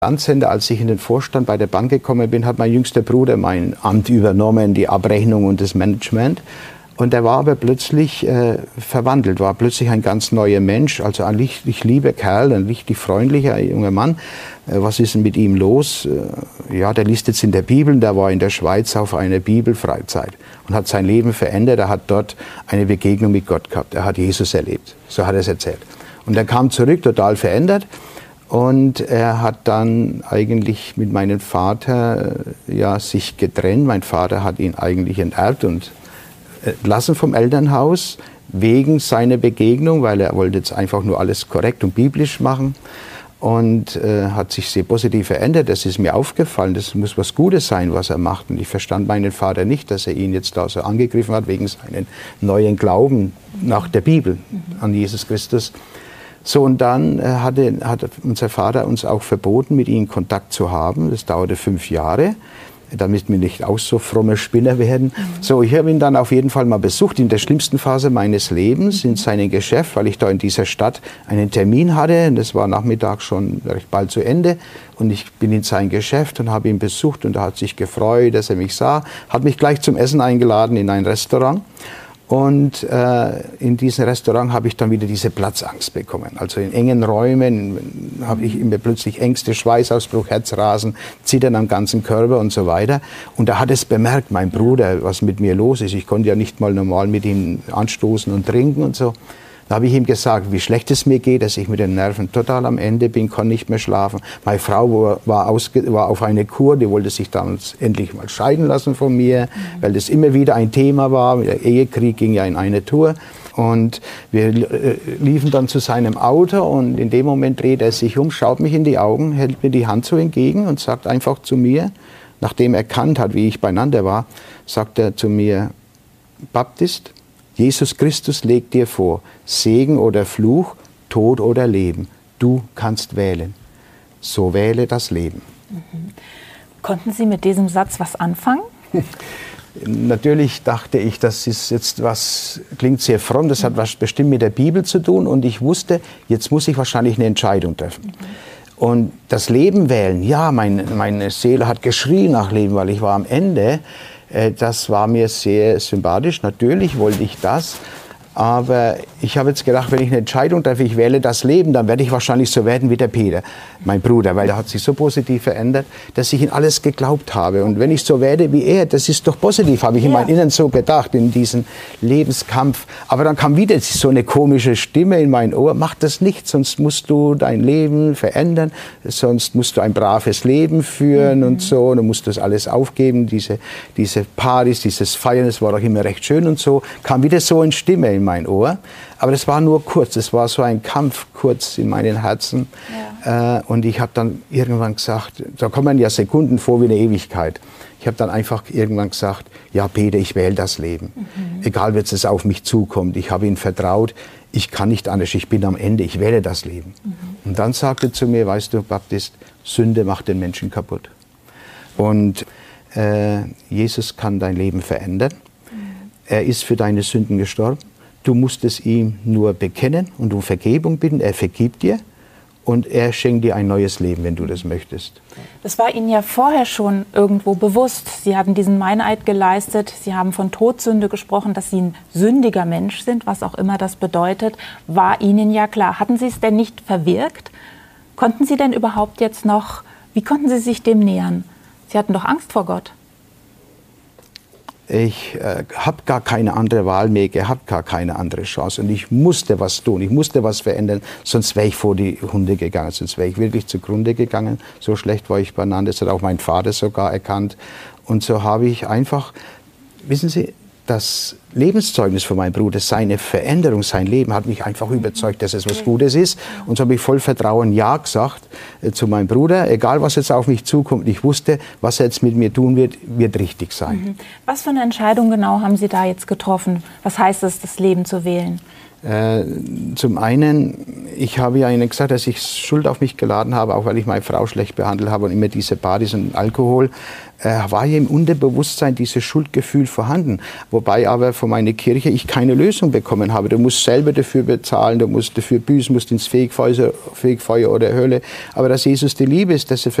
Amtssender, als ich in den Vorstand bei der Bank gekommen bin, hat mein jüngster Bruder mein Amt übernommen, die Abrechnung und das Management. Und er war aber plötzlich verwandelt, war plötzlich ein ganz neuer Mensch, also ein richtig lieber Kerl, ein richtig freundlicher junger Mann. Was ist denn mit ihm los? Ja, der liest jetzt in der Bibel, der war in der Schweiz auf einer Bibelfreizeit und hat sein Leben verändert. Er hat dort eine Begegnung mit Gott gehabt, er hat Jesus erlebt, so hat er es erzählt. Und er kam zurück, total verändert. Und er hat dann eigentlich mit meinem Vater sich getrennt. Mein Vater hat ihn eigentlich enterbt und entlassen vom Elternhaus wegen seiner Begegnung, weil er wollte jetzt einfach nur alles korrekt und biblisch machen. Und hat sich sehr positiv verändert. Das ist mir aufgefallen. Das muss was Gutes sein, was er macht. Und ich verstand meinen Vater nicht, dass er ihn jetzt da so angegriffen hat wegen seinen neuen Glauben nach der Bibel an Jesus Christus. So, und dann hat unser Vater uns auch verboten, mit ihm Kontakt zu haben. Das dauerte 5 Jahre, damit wir nicht auch so fromme Spinner werden. So, ich habe ihn dann auf jeden Fall mal besucht, in der schlimmsten Phase meines Lebens, in seinem Geschäft, weil ich da in dieser Stadt einen Termin hatte. Und das war nachmittags schon recht bald zu Ende. Und ich bin in sein Geschäft und habe ihn besucht. Und er hat sich gefreut, dass er mich sah. Hat mich gleich zum Essen eingeladen in ein Restaurant. Und in diesem Restaurant habe ich dann wieder diese Platzangst bekommen. Also in engen Räumen habe ich immer plötzlich Ängste, Schweißausbruch, Herzrasen, Zittern am ganzen Körper und so weiter. Und er hat es bemerkt, mein Bruder, was mit mir los ist. Ich konnte ja nicht mal normal mit ihm anstoßen und trinken und so. Da habe ich ihm gesagt, wie schlecht es mir geht, dass ich mit den Nerven total am Ende bin, konnte nicht mehr schlafen. Meine Frau war auf eine Kur, die wollte sich damals endlich mal scheiden lassen von mir, weil das immer wieder ein Thema war. Der Ehekrieg ging ja in eine Tour. Und wir liefen dann zu seinem Auto und in dem Moment dreht er sich um, schaut mich in die Augen, hält mir die Hand so entgegen und sagt einfach zu mir, nachdem er erkannt hat, wie ich beieinander war, sagt er zu mir, Baptist, Jesus Christus legt dir vor, Segen oder Fluch, Tod oder Leben. Du kannst wählen. So wähle das Leben. Konnten Sie mit diesem Satz was anfangen? Natürlich dachte ich, das ist jetzt was, klingt sehr fromm, das hat was bestimmt mit der Bibel zu tun. Und ich wusste, jetzt muss ich wahrscheinlich eine Entscheidung treffen. Und das Leben wählen, ja, meine Seele hat geschrien nach Leben, weil ich war am Ende. Das war mir sehr sympathisch. Natürlich wollte ich das. Aber ich habe jetzt gedacht, wenn ich eine Entscheidung treffe, ich wähle das Leben, dann werde ich wahrscheinlich so werden wie der Peter, mein Bruder. Weil er hat sich so positiv verändert, dass ich in alles geglaubt habe. Und wenn ich so werde wie er, das ist doch positiv, habe ich in meinem Inneren so gedacht, in diesem Lebenskampf. Aber dann kam wieder so eine komische Stimme in mein Ohr, mach das nicht, sonst musst du dein Leben verändern, sonst musst du ein braves Leben führen und so. Und dann musst du das alles aufgeben, diese Partys, dieses Feiern, das war doch immer recht schön und so. Kam wieder so eine Stimme in mein Ohr. Aber das war nur kurz, das war so ein Kampf kurz in meinem Herzen. Ja. Und ich habe dann irgendwann gesagt, da kommen ja Sekunden vor wie eine Ewigkeit. Ich habe dann einfach irgendwann gesagt, ja Peter, ich wähle das Leben. Egal, wie es auf mich zukommt. Ich habe ihm vertraut, ich kann nicht anders, ich bin am Ende, ich wähle das Leben. Und dann sagte er zu mir, weißt du, Baptist, Sünde macht den Menschen kaputt. Und Jesus kann dein Leben verändern. Er ist für deine Sünden gestorben. Du musst es ihm nur bekennen und um Vergebung bitten. Er vergibt dir und er schenkt dir ein neues Leben, wenn du das möchtest. Das war Ihnen ja vorher schon irgendwo bewusst. Sie haben diesen Meineid geleistet. Sie haben von Todsünde gesprochen, dass Sie ein sündiger Mensch sind, was auch immer das bedeutet. War Ihnen ja klar. Hatten Sie es denn nicht verwirkt? Konnten Sie denn überhaupt jetzt noch, wie konnten Sie sich dem nähern? Sie hatten doch Angst vor Gott. Ich habe gar keine andere Wahl mehr gehabt, gar keine andere Chance. Und ich musste was tun, ich musste was verändern, sonst wäre ich vor die Hunde gegangen, sonst wäre ich wirklich zugrunde gegangen. So schlecht war ich beieinander, das hat auch mein Vater sogar erkannt. Und so habe ich einfach, wissen Sie, das Lebenszeugnis von meinem Bruder, seine Veränderung, sein Leben hat mich einfach überzeugt, dass es was Gutes ist. Und so habe ich voll Vertrauen Ja gesagt zu meinem Bruder. Egal, was jetzt auf mich zukommt, ich wusste, was er jetzt mit mir tun wird, wird richtig sein. Was für eine Entscheidung genau haben Sie da jetzt getroffen? Was heißt es, das Leben zu wählen? Zum einen, ich habe ja Ihnen gesagt, dass ich Schuld auf mich geladen habe, auch weil ich meine Frau schlecht behandelt habe und immer diese Partys und Alkohol, war ja im Unterbewusstsein dieses Schuldgefühl vorhanden. Wobei aber von meiner Kirche ich keine Lösung bekommen habe. Du musst selber dafür bezahlen, du musst dafür büßen, musst ins Fegfeuer oder Hölle. Aber dass Jesus die Liebe ist, dass er